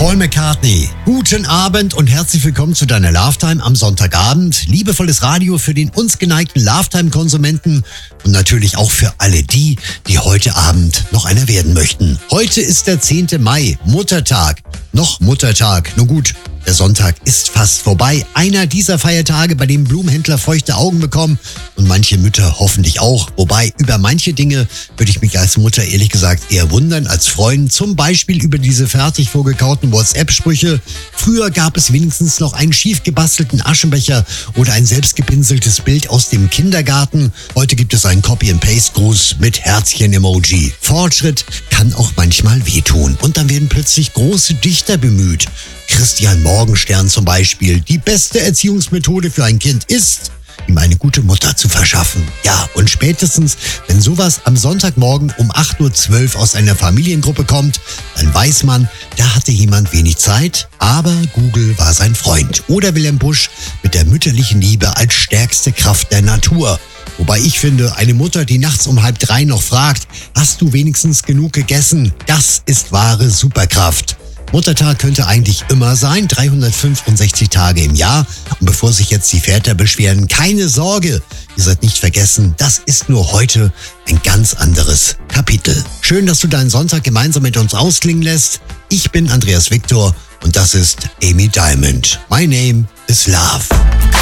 Paul McCartney. Guten Abend und herzlich willkommen zu deiner Lovetime am Sonntagabend. Liebevolles Radio für den uns geneigten Lovetime-Konsumenten und natürlich auch für alle die heute Abend noch einer werden möchten. Heute ist der 10. Mai, Muttertag. Noch Muttertag. Nun gut, der Sonntag ist fast vorbei. Einer dieser Feiertage, bei dem Blumenhändler feuchte Augen bekommen und manche Mütter hoffentlich auch. Wobei, über manche Dinge würde ich mich als Mutter ehrlich gesagt eher wundern als freuen. Zum Beispiel über diese fertig vorgekauten WhatsApp-Sprüche. Früher gab es wenigstens noch einen schief gebastelten Aschenbecher oder ein selbstgepinseltes Bild aus dem Kindergarten. Heute gibt es einen Copy-and-Paste-Gruß mit Herzchen-Emoji. Fortschritt kann auch manchmal wehtun. Und dann werden plötzlich große Dichter bemüht. Christian Morgenstern zum Beispiel. Die beste Erziehungsmethode für ein Kind ist, ihm eine gute Mutter zu verschaffen. Ja, und spätestens, wenn sowas am Sonntagmorgen um 8.12 Uhr aus einer Familiengruppe kommt, dann weiß man, da hatte jemand wenig Zeit, aber Google war sein Freund. Oder Wilhelm Busch mit der mütterlichen Liebe als stärkste Kraft der Natur. Wobei ich finde, eine Mutter, die nachts um 2:30 noch fragt, hast du wenigstens genug gegessen? Das ist wahre Superkraft. Muttertag könnte eigentlich immer sein, 365 Tage im Jahr. Und bevor sich jetzt die Väter beschweren, keine Sorge, ihr seid nicht vergessen, das ist nur heute ein ganz anderes Kapitel. Schön, dass du deinen Sonntag gemeinsam mit uns ausklingen lässt. Ich bin Andreas Victor und das ist Amy Diamond. My name is Love.